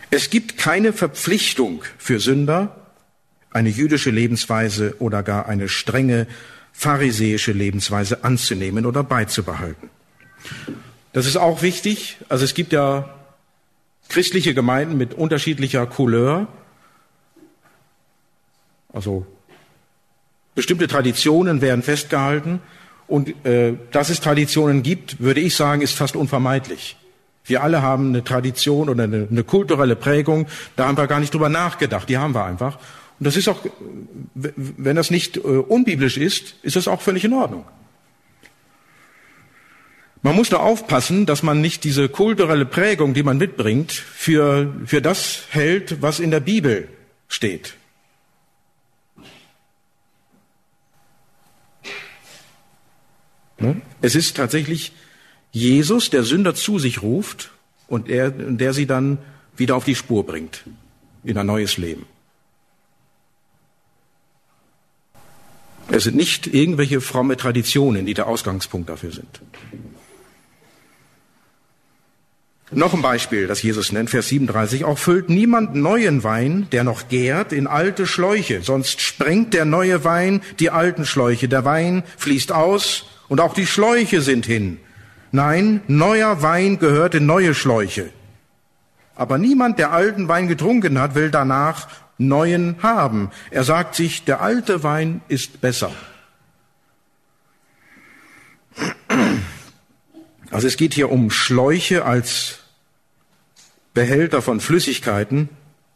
Es gibt keine Verpflichtung für Sünder, eine jüdische Lebensweise oder gar eine strenge pharisäische Lebensweise anzunehmen oder beizubehalten. Das ist auch wichtig. Also es gibt ja christliche Gemeinden mit unterschiedlicher Couleur. Also bestimmte Traditionen werden festgehalten. Und dass es Traditionen gibt, würde ich sagen, ist fast unvermeidlich. Wir alle haben eine Tradition oder eine kulturelle Prägung. Da haben wir gar nicht drüber nachgedacht. Die haben wir einfach. Und das ist auch, wenn das nicht unbiblisch ist das auch völlig in Ordnung. Man muss nur aufpassen, dass man nicht diese kulturelle Prägung, die man mitbringt, für das hält, was in der Bibel steht. Es ist tatsächlich Jesus, der Sünder zu sich ruft und der sie dann wieder auf die Spur bringt, in ein neues Leben. Es sind nicht irgendwelche fromme Traditionen, die der Ausgangspunkt dafür sind. Noch ein Beispiel, das Jesus nennt, Vers 37. Auch füllt niemand neuen Wein, der noch gärt, in alte Schläuche, sonst sprengt der neue Wein die alten Schläuche. Der Wein fließt aus und auch die Schläuche sind hin. Nein, neuer Wein gehört in neue Schläuche. Aber niemand, der alten Wein getrunken hat, will danach neuen haben. Er sagt sich, der alte Wein ist besser. Also es geht hier um Schläuche als Behälter von Flüssigkeiten.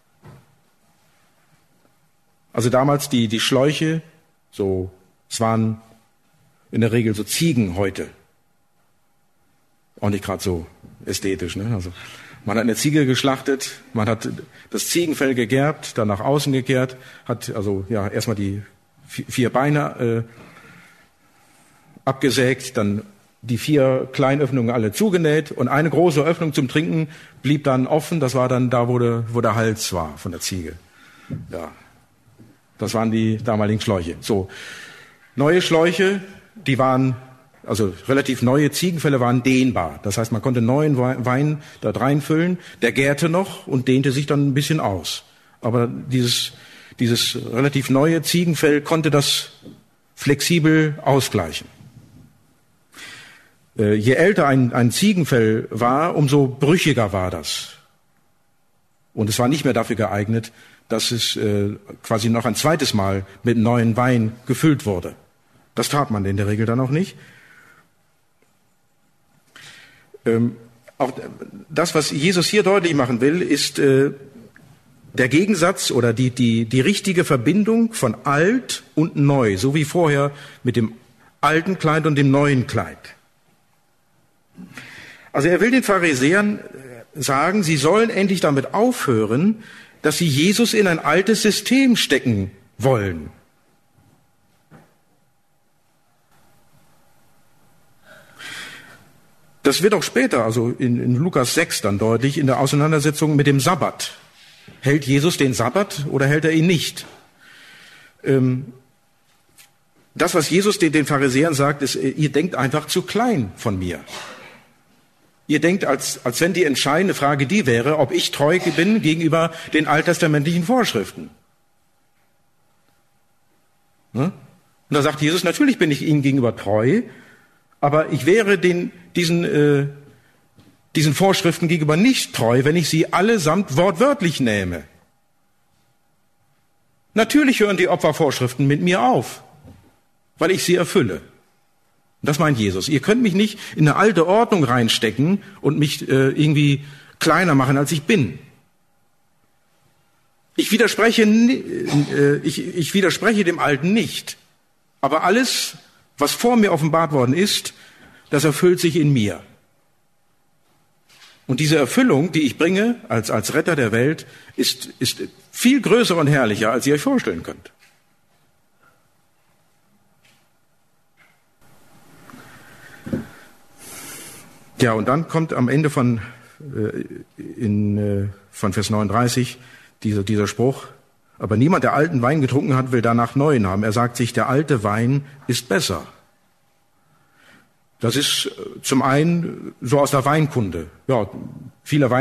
Also damals die Schläuche, es waren in der Regel so Ziegenhäute. Auch nicht gerade so ästhetisch, ne? Also man hat eine Ziege geschlachtet, man hat das Ziegenfell gegerbt, dann nach außen gekehrt, hat erstmal die 4 Beine abgesägt, dann die 4 kleinen Öffnungen alle zugenäht und eine große Öffnung zum Trinken blieb dann offen. Das war dann da, wo der Hals war von der Ziege. Ja, das waren die damaligen Schläuche. So, neue Schläuche, die waren, also relativ neue Ziegenfälle waren dehnbar. Das heißt, man konnte neuen Wein da reinfüllen, der gärte noch und dehnte sich dann ein bisschen aus. Aber dieses relativ neue Ziegenfell konnte das flexibel ausgleichen. Je älter ein Ziegenfell war, umso brüchiger war das. Und es war nicht mehr dafür geeignet, dass es quasi noch ein zweites Mal mit neuen Wein gefüllt wurde. Das tat man in der Regel dann auch nicht. Auch das, was Jesus hier deutlich machen will, ist der Gegensatz oder die richtige Verbindung von alt und neu, so wie vorher mit dem alten Kleid und dem neuen Kleid. Also er will den Pharisäern sagen, sie sollen endlich damit aufhören, dass sie Jesus in ein altes System stecken wollen. Das wird auch später, also in Lukas 6 dann deutlich, in der Auseinandersetzung mit dem Sabbat. Hält Jesus den Sabbat oder hält er ihn nicht? Das, was Jesus den Pharisäern sagt, ist, ihr denkt einfach zu klein von mir. Ihr denkt, als wenn die entscheidende Frage die wäre, ob ich treu bin gegenüber den alttestamentlichen Vorschriften. Ne? Und da sagt Jesus, natürlich bin ich ihnen gegenüber treu, aber ich wäre diesen Vorschriften gegenüber nicht treu, wenn ich sie allesamt wortwörtlich nähme. Natürlich hören die Opfervorschriften mit mir auf, weil ich sie erfülle. Das meint Jesus. Ihr könnt mich nicht in eine alte Ordnung reinstecken und mich irgendwie kleiner machen, als ich bin. Ich widerspreche dem Alten nicht. Aber alles, was vor mir offenbart worden ist, das erfüllt sich in mir. Und diese Erfüllung, die ich bringe als Retter der Welt, ist viel größer und herrlicher, als ihr euch vorstellen könnt. Ja, und dann kommt am Ende von Vers 39 dieser Spruch, aber niemand, der alten Wein getrunken hat, will danach neuen haben. Er sagt sich, der alte Wein ist besser. Das ist zum einen so aus der Weinkunde. Ja, viele